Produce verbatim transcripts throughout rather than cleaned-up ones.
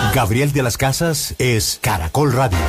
Gabriel de las Casas es Caracol Radio.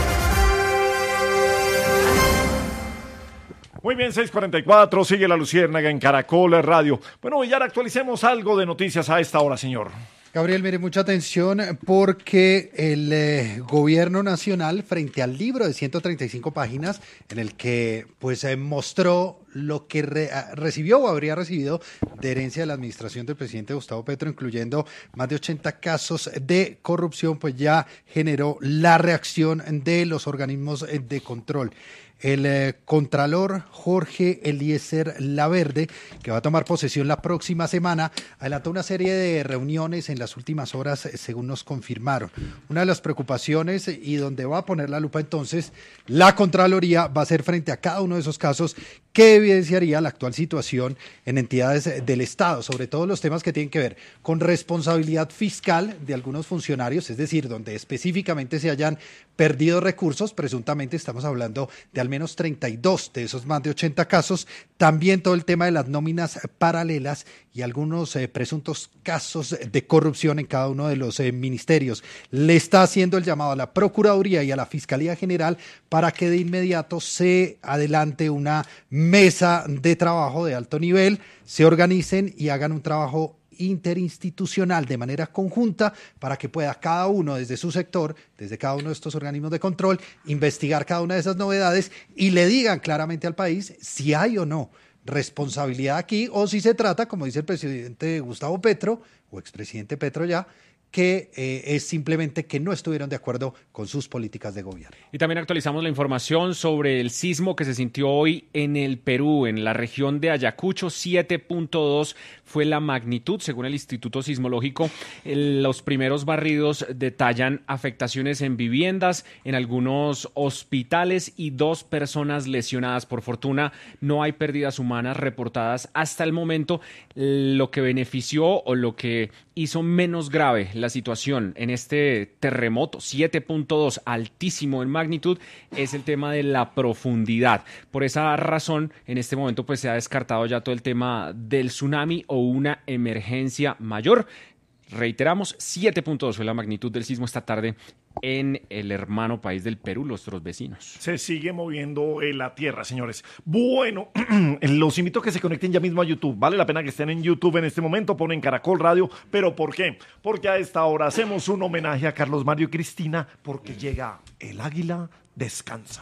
Muy bien, seis cuarenta y cuatro, sigue La Luciérnaga en Caracol Radio. Bueno, y ahora actualicemos algo de noticias a esta hora, señor. Gabriel, mire, mucha atención porque el eh, gobierno nacional, frente al libro de ciento treinta y cinco páginas, en el que pues eh, mostró lo que re, recibió o habría recibido de herencia de la administración del presidente Gustavo Petro, incluyendo más de ochenta casos de corrupción, pues ya generó la reacción de los organismos de control. El eh, contralor Jorge Eliezer Laverde, que va a tomar posesión la próxima semana, adelantó una serie de reuniones en las últimas horas, eh, según nos confirmaron. Una de las preocupaciones y donde va a poner la lupa entonces la Contraloría va a ser frente a cada uno de esos casos que evidenciaría la actual situación en entidades del Estado, sobre todo los temas que tienen que ver con responsabilidad fiscal de algunos funcionarios, es decir, donde específicamente se hayan perdido recursos, presuntamente estamos hablando de al menos treinta y dos de esos más de ochenta casos, también todo el tema de las nóminas paralelas y algunos eh, presuntos casos de corrupción en cada uno de los eh, ministerios. Le está haciendo el llamado a la Procuraduría y a la Fiscalía General para que de inmediato se adelante una mesa de trabajo de alto nivel, se organicen y hagan un trabajo interinstitucional de manera conjunta para que pueda cada uno desde su sector, desde cada uno de estos organismos de control, investigar cada una de esas novedades y le digan claramente al país si hay o no responsabilidad aquí o si se trata, como dice el presidente Gustavo Petro o expresidente Petro ya, que eh, es simplemente que no estuvieron de acuerdo con sus políticas de gobierno. Y también actualizamos la información sobre el sismo que se sintió hoy en el Perú, en la región de Ayacucho. siete punto dos fue la magnitud, según el Instituto Sismológico. El, los primeros barridos detallan afectaciones en viviendas, en algunos hospitales y dos personas lesionadas. Por fortuna, no hay pérdidas humanas reportadas hasta el momento. Lo que benefició o lo que hizo menos grave la situación en este terremoto, siete punto dos, altísimo en magnitud, es el tema de la profundidad. Por esa razón, en este momento pues se ha descartado ya todo el tema del tsunami o una emergencia mayor. Reiteramos, siete punto dos fue la magnitud del sismo esta tarde en el hermano país del Perú, nuestros vecinos. Se sigue moviendo eh, la tierra, señores. Bueno, los invito a que se conecten ya mismo a YouTube. Vale la pena que estén en YouTube en este momento, ponen Caracol Radio. ¿Pero por qué? Porque a esta hora hacemos un homenaje a Carlos Mario y Cristina, porque llega El Águila Descansa.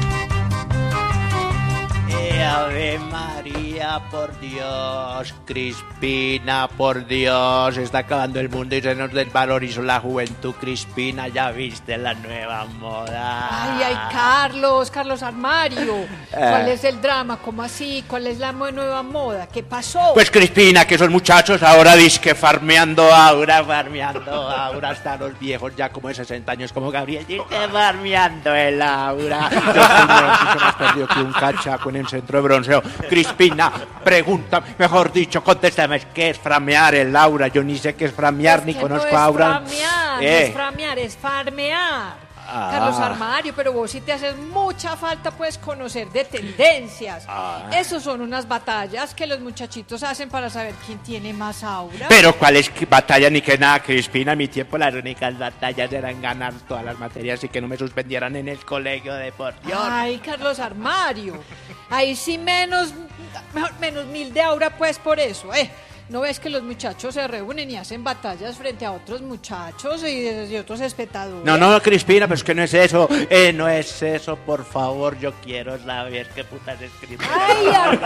Eh, Ave María, por Dios, Crispina, por Dios, está acabando el mundo y se nos desvalorizó la juventud. Crispina, ya viste la nueva moda. Ay, ay, Carlos, Carlos Armario, ¿cuál eh. es el drama? ¿Cómo así? ¿Cuál es la nueva moda? ¿Qué pasó? Pues Crispina, que esos muchachos ahora disque farmeando aura, farmeando aura, hasta los viejos ya como de sesenta años como Gabriel, disque farmeando el aura. Yo estoy más perdido que un cachaco en el centro de bronceo. Crispina, pregunta, mejor dicho, contéstame, ¿qué es framear el aura? Yo ni sé qué es framear, es ni conozco no a aura. Framear, eh. No es framear, es farmear. Ah. Carlos Armario, pero vos sí te haces mucha falta pues conocer de tendencias. Ah. Esos son unas batallas que los muchachitos hacen para saber quién tiene más aura. Pero cuál es batalla ni que nada, Crispina. En mi tiempo las únicas batallas eran ganar todas las materias y que no me suspendieran en el colegio de deportivo. Ay, Carlos Armario, ahí sí menos, mejor, menos mil de aura pues por eso, eh. ¿No ves que los muchachos se reúnen y hacen batallas frente a otros muchachos y, y otros espectadores? No, no, Crispina, pero es que no es eso. Eh, no es eso, por favor. Yo quiero saber qué putas es Crispina. ¡Ay,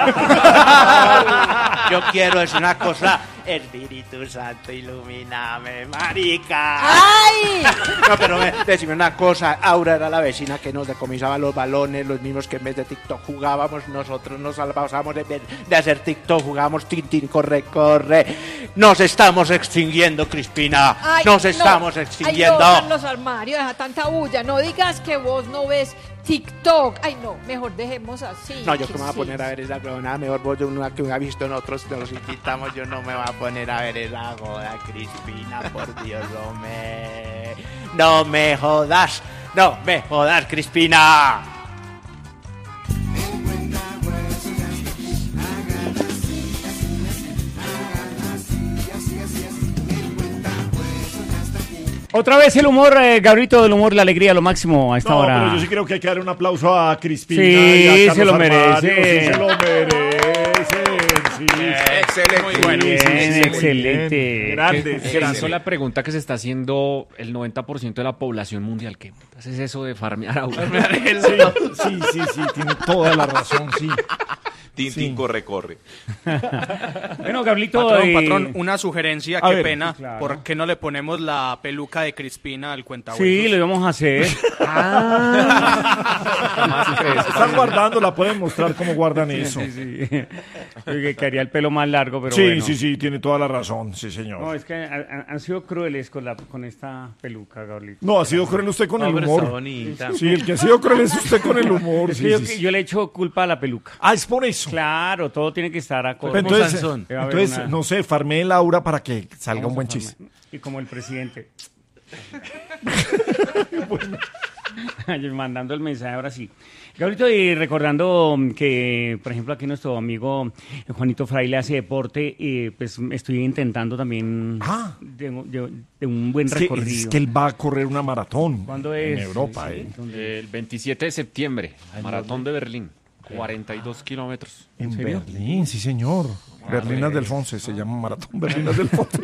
Yo quiero, es una cosa. Espíritu Santo, ilumíname, marica. ¡Ay! No, pero me, decime una cosa. Aura era la vecina que nos decomisaba los balones, los mismos que en vez de TikTok jugábamos. Nosotros nos salvábamos en vez de hacer TikTok, jugábamos Tintín, corre, corre. Nos estamos extinguiendo, Crispina. Ay, nos estamos no. extinguiendo. Ay, no, Carlos Armario, deja tanta bulla. No digas que vos no ves TikTok. Ay, no, mejor dejemos así. No, yo que me voy a poner a ver esa huevonada. Mejor vos, yo una que me ha visto en otros, nos invitamos. Yo no me voy a poner a ver esa joda, Crispina, por Dios, no me... No me jodas, no me jodas, Crispina. Otra vez el humor, eh, Gabrielito, del humor, la alegría, lo máximo a esta No, hora. pero yo sí creo que hay que darle un aplauso a Crispina. Sí, y a Carlos se lo Armario, merece. Sí, se lo merecen. Sí, Excelente. Muy bueno. Bien, sí, sí, muy excelente. bien. Grandes, Que hizo grandes. la pregunta que se está haciendo el noventa por ciento de la población mundial. ¿Qué putas es eso de farmear a uno? Sí, sí, sí, sí, tiene toda la razón, sí. Tintín Sí. corre, corre. Bueno, Gabrielito. Patrón, eh, patrón, una sugerencia, a qué ver, pena. claro. ¿Por qué no le ponemos la peluca de Crispina al cuentahuesos? Sí, lo íbamos a hacer. Ah. Están guardando, la pueden mostrar cómo guardan eso. Sí, sí. Que quedaría el pelo más largo, pero Sí, bueno. sí, sí, tiene toda la razón, sí, señor. No, es que han, han sido crueles con, la, con esta peluca, Gabrielito. No, ha sido cruel usted con el Hombre, humor. está bonita. Sí, el que ha sido cruel es usted con el humor. Es Sí, que yo, sí, sí. yo le echo culpa a la peluca. Ah, es por eso. Claro, todo tiene que estar a Pero entonces, Sansón. Debe haber entonces una- no sé, farmé Laura para que salga un buen chiste. Y como el presidente. Ayer mandando el mensaje ahora sí. Gabrielito, y recordando que, por ejemplo, aquí nuestro amigo Juanito Fraile hace deporte, y pues estoy intentando también Ah. de, de- de un buen Es que, recorrido. es que él va a correr una maratón. ¿Cuándo En es? Europa, Sí, ¿eh? ¿dónde? El veintisiete de septiembre, Maratón de Berlín. cuarenta y dos kilómetros. En Berlín, sí, señor. Berlinas del Fonse, se llama Maratón Berlinas del Fonse.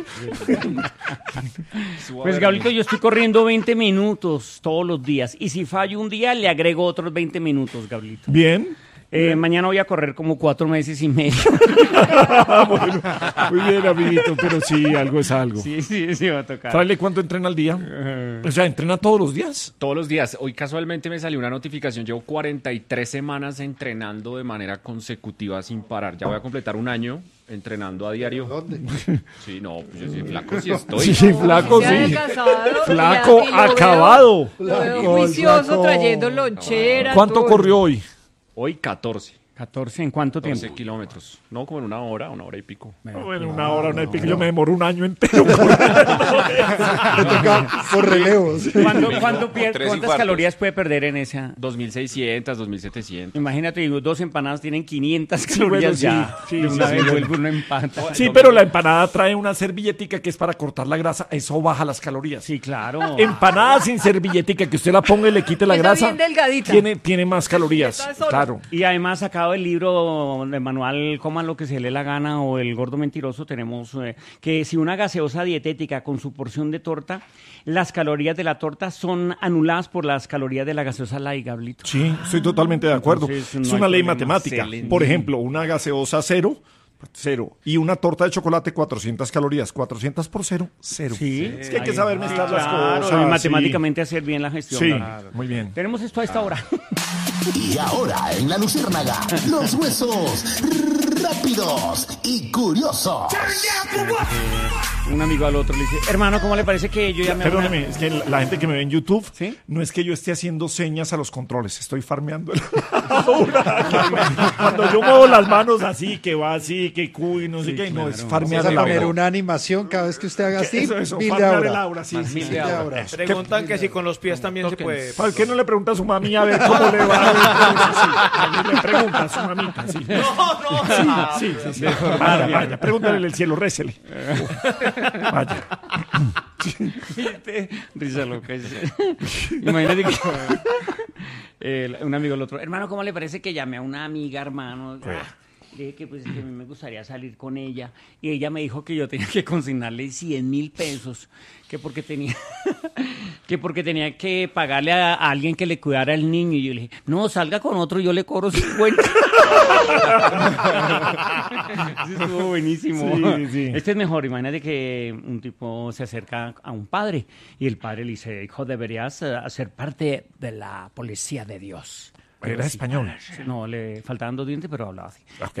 Pues Gabrielito, yo estoy corriendo veinte minutos todos los días. Y si fallo un día, le agrego otros veinte minutos, Gabrielito. Bien. Eh, mañana voy a correr como cuatro meses y medio. Bueno, muy bien, amiguito, pero sí, algo es algo. Sí, sí, sí, va a tocar. ¿Fraile cuánto entrena al día? O sea, ¿entrena todos los días? Todos los días. Hoy casualmente me salió una notificación. Llevo cuarenta y tres semanas entrenando de manera consecutiva sin parar. Ya voy a completar un año entrenando a diario. ¿Dónde? Sí, no, pues yo sí, flaco sí estoy. Sí, flaco, Se ha sí. adelgazado, Flaco, y lo veo- acabado. Lo veo Flaco, juicioso flaco. trayendo lonchera. ¿Cuánto todo. corrió hoy? Hoy catorce. catorce, ¿en cuánto doce tiempo? kilómetros. No, como en una hora, una hora y pico. Bueno, una hora, una y pico. Yo me demoro un año entero. Por relevos. ¿Cuándo, cuándo pier- tres ¿Cuántas infartos. calorías puede perder en esa? dos mil seiscientos, dos mil setecientos. Imagínate, digo, dos empanadas tienen quinientas bueno, calorías sí, ya. sí, de sí, una sí, vez bueno. vuelve uno empata. Sí, pero la empanada trae una servilletica que es para cortar la grasa. Eso baja las calorías. Sí, claro. Empanada sin servilletica, que usted la ponga y le quite la Esa grasa. bien delgadita. Tiene, tiene más calorías. Está sola. Claro. Y además, sacado el libro de manual Coman lo que se le dé la gana o El gordo mentiroso, tenemos eh, que si una gaseosa dietética con su porción de torta, las calorías de la torta son anuladas por las calorías de la gaseosa light, Gablito. Sí, estoy totalmente de acuerdo. Entonces, no es hay una ley problema. matemática. Excelente. Por ejemplo, una gaseosa cero, cero. Y una torta de chocolate, cuatrocientas calorías. cuatrocientas por cero, cero. Sí. Es que hay que saber mezclar las Claro, cosas. y sí. matemáticamente hacer bien la gestión. Sí, Claro. muy bien. Tenemos esto a esta hora. Y ahora en la Luciérnaga, los huesos rápidos y curiosos. Un amigo al otro le dice, hermano, ¿cómo le parece que yo ya me... Perdóneme, es que la gente que me ve en YouTube, ¿Sí? no es que yo esté haciendo señas a los controles, estoy farmeando el aura. Cuando yo muevo las manos así, que va así, que cuy, no sé qué, no, es farmear Vamos a el poner aura. una animación cada vez que usted haga así. Eso, eso, mil de farmear el aura. aura, sí, sí, Mil sí. de aura. Preguntan que si con los pies también se puede. ¿Por qué no le pregunta a su mami a ver cómo le va? A ver, le pregunta a su mamita, sí. No, no. Sí, sí, sí. Vaya, vaya, pregúntale el cielo, récele. Vaya. Risa loca. Imagínate que eh, un amigo al otro, hermano, ¿cómo le parece que llame a una amiga, hermano? Ah, le dije que, pues, que a mí me gustaría salir con ella. Y ella me dijo que yo tenía que consignarle cien mil pesos, que porque tenía que porque tenía que pagarle a, a alguien que le cuidara al niño. Y yo le dije, no, salga con otro, yo le cobro cincuenta. Eso estuvo buenísimo. Sí, sí. Este es mejor. Imagínate que un tipo se acerca a un padre y el padre le dice, hijo, deberías eh, hacer parte de la policía de Dios. Era español. No, le faltaban dos dientes, pero hablaba así.